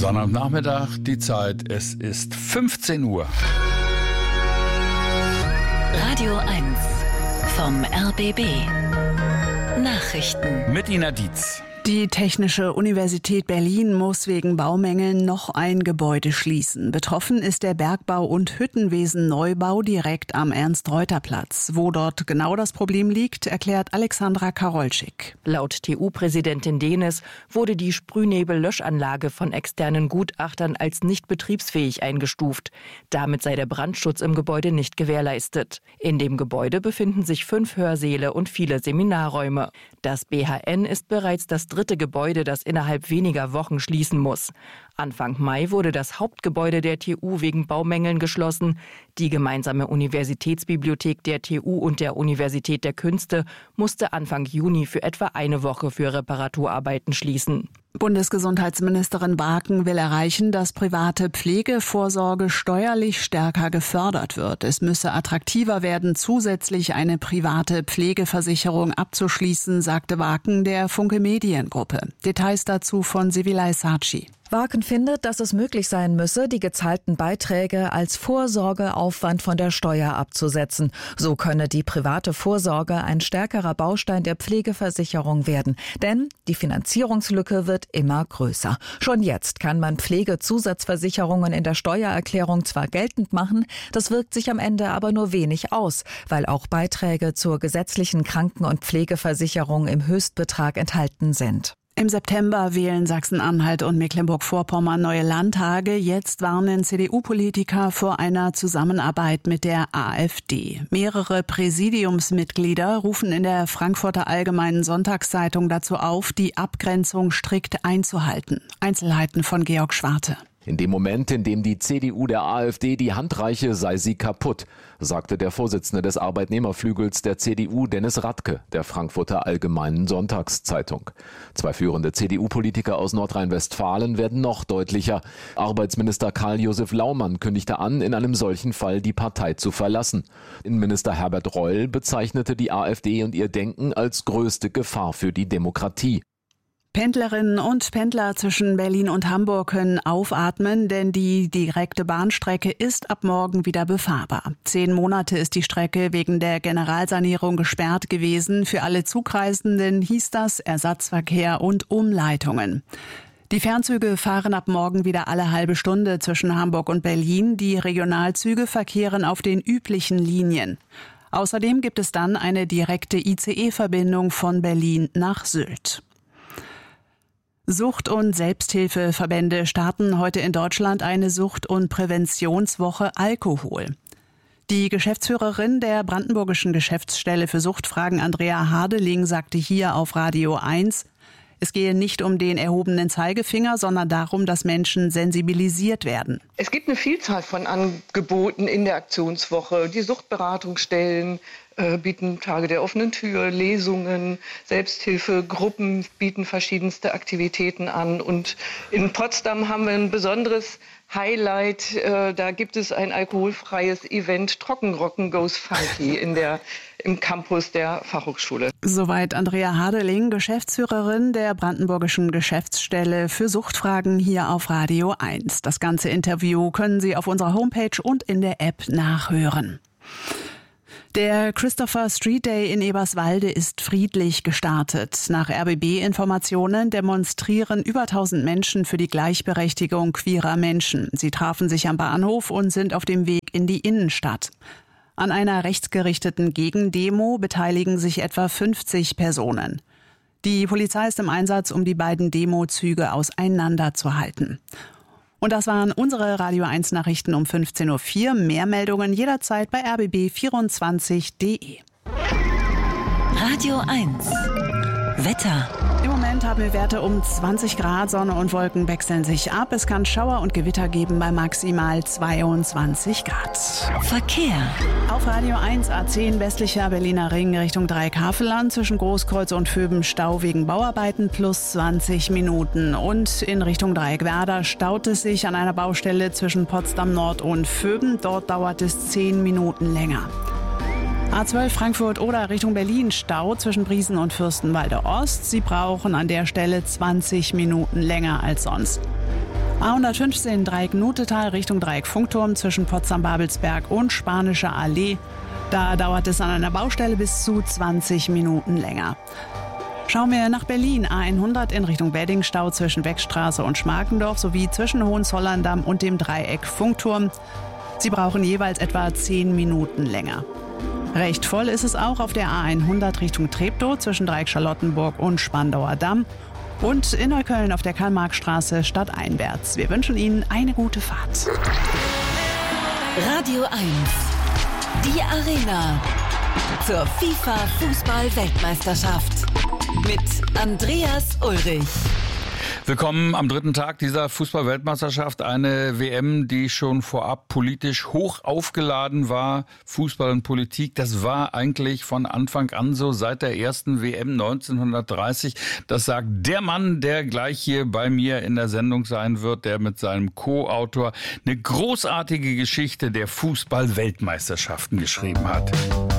Sonnabendnachmittag, die Zeit, es ist 15 Uhr. Radio 1 vom RBB. Nachrichten. Mit Ina Dietz. Die Technische Universität Berlin muss wegen Baumängeln noch ein Gebäude schließen. Betroffen ist der Bergbau- und Hüttenwesen-Neubau direkt am Ernst-Reuter-Platz. Wo dort genau das Problem liegt, erklärt Alexandra Karolczyk. Laut TU-Präsidentin Denis wurde die Sprühnebellöschanlage von externen Gutachtern als nicht betriebsfähig eingestuft. Damit sei der Brandschutz im Gebäude nicht gewährleistet. In dem Gebäude befinden sich 5 Hörsäle und viele Seminarräume. Das BHN ist bereits das 3. Gebäude, das innerhalb weniger Wochen schließen muss. Anfang Mai wurde das Hauptgebäude der TU wegen Baumängeln geschlossen. Die gemeinsame Universitätsbibliothek der TU und der Universität der Künste musste Anfang Juni für etwa eine Woche für Reparaturarbeiten schließen. Bundesgesundheitsministerin Barken will erreichen, dass private Pflegevorsorge steuerlich stärker gefördert wird. Es müsse attraktiver werden, zusätzlich eine private Pflegeversicherung abzuschließen, sagte Barken der Funke Mediengruppe. Details dazu von Sivilay Saci. Barken findet, dass es möglich sein müsse, die gezahlten Beiträge als Vorsorgeaufwand von der Steuer abzusetzen. So könne die private Vorsorge ein stärkerer Baustein der Pflegeversicherung werden. Denn die Finanzierungslücke wird immer größer. Schon jetzt kann man Pflegezusatzversicherungen in der Steuererklärung zwar geltend machen, das wirkt sich am Ende aber nur wenig aus, weil auch Beiträge zur gesetzlichen Kranken- und Pflegeversicherung im Höchstbetrag enthalten sind. Im September wählen Sachsen-Anhalt und Mecklenburg-Vorpommern neue Landtage. Jetzt warnen CDU-Politiker vor einer Zusammenarbeit mit der AfD. Mehrere Präsidiumsmitglieder rufen in der Frankfurter Allgemeinen Sonntagszeitung dazu auf, die Abgrenzung strikt einzuhalten. Einzelheiten von Georg Schwarte. In dem Moment, in dem die CDU der AfD die Hand reiche, sei sie kaputt, sagte der Vorsitzende des Arbeitnehmerflügels der CDU, Dennis Radke, der Frankfurter Allgemeinen Sonntagszeitung. 2 führende CDU-Politiker aus Nordrhein-Westfalen werden noch deutlicher. Arbeitsminister Karl-Josef Laumann kündigte an, in einem solchen Fall die Partei zu verlassen. Innenminister Herbert Reul bezeichnete die AfD und ihr Denken als größte Gefahr für die Demokratie. Pendlerinnen und Pendler zwischen Berlin und Hamburg können aufatmen, denn die direkte Bahnstrecke ist ab morgen wieder befahrbar. 10 Monate ist die Strecke wegen der Generalsanierung gesperrt gewesen. Für alle Zugreisenden hieß das Ersatzverkehr und Umleitungen. Die Fernzüge fahren ab morgen wieder alle halbe Stunde zwischen Hamburg und Berlin. Die Regionalzüge verkehren auf den üblichen Linien. Außerdem gibt es dann eine direkte ICE-Verbindung von Berlin nach Sylt. Sucht- und Selbsthilfeverbände starten heute in Deutschland eine Sucht- und Präventionswoche Alkohol. Die Geschäftsführerin der Brandenburgischen Geschäftsstelle für Suchtfragen, Andrea Hardeling, sagte hier auf Radio 1, es gehe nicht um den erhobenen Zeigefinger, sondern darum, dass Menschen sensibilisiert werden. Es gibt eine Vielzahl von Angeboten in der Aktionswoche. Die Suchtberatungsstellen bieten Tage der offenen Tür, Lesungen, Selbsthilfegruppen bieten verschiedenste Aktivitäten an. Und in Potsdam haben wir ein besonderes Highlight. Da gibt es ein alkoholfreies Event, Trockenrocken Goes Funky im Campus der Fachhochschule. Soweit Andrea Hardeling, Geschäftsführerin der Brandenburgischen Geschäftsstelle für Suchtfragen hier auf Radio 1. Das ganze Interview können Sie auf unserer Homepage und in der App nachhören. Der Christopher Street Day in Eberswalde ist friedlich gestartet. Nach RBB-Informationen demonstrieren über 1000 Menschen für die Gleichberechtigung queerer Menschen. Sie trafen sich am Bahnhof und sind auf dem Weg in die Innenstadt. An einer rechtsgerichteten Gegendemo beteiligen sich etwa 50 Personen. Die Polizei ist im Einsatz, um die beiden Demozüge auseinanderzuhalten. Und das waren unsere Radio 1 Nachrichten um 15.04 Uhr. Mehr Meldungen jederzeit bei rbb24.de. Radio 1 Wetter. Im Moment haben wir Werte um 20 Grad, Sonne und Wolken wechseln sich ab. Es kann Schauer und Gewitter geben bei maximal 22 Grad. Verkehr. Auf Radio 1 A10 westlicher Berliner Ring Richtung Dreieckhavelland zwischen Großkreuz und Vöben Stau wegen Bauarbeiten plus 20 Minuten. Und in Richtung Dreieckwerder staut es sich an einer Baustelle zwischen Potsdam Nord und Vöben. Dort dauert es 10 Minuten länger. A12 Frankfurt oder Richtung Berlin Stau zwischen Briesen und Fürstenwalde Ost. Sie brauchen an der Stelle 20 Minuten länger als sonst. A115 Dreieck Nutetal Richtung Dreieck Funkturm zwischen Potsdam-Babelsberg und Spanischer Allee. Da dauert es an einer Baustelle bis zu 20 Minuten länger. Schauen wir nach Berlin. A100 in Richtung Weddingstau zwischen Beckstraße und Schmarkendorf sowie zwischen Hohenzollern-Damm und dem Dreieck Funkturm. Sie brauchen jeweils etwa 10 Minuten länger. Recht voll ist es auch auf der A100 Richtung Treptow zwischen Dreieck Charlottenburg und Spandauer Damm und in Neukölln auf der Karl-Marx-Straße stadteinwärts. Wir wünschen Ihnen eine gute Fahrt. Radio 1, die Arena zur FIFA-Fußball-Weltmeisterschaft mit Andreas Ulrich. Willkommen am dritten Tag dieser Fußball-Weltmeisterschaft. Eine WM, die schon vorab politisch hoch aufgeladen war. Fußball und Politik, das war eigentlich von Anfang an so, seit der ersten WM 1930. Das sagt der Mann, der gleich hier bei mir in der Sendung sein wird, der mit seinem Co-Autor eine großartige Geschichte der Fußball-Weltmeisterschaften geschrieben hat.